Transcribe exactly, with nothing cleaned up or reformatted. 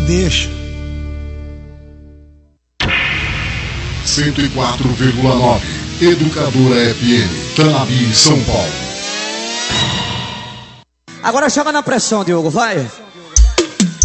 deixa. cento e quatro vírgula nove Educadora F M, Tanabi, São Paulo. Agora joga na pressão, Diogo, vai.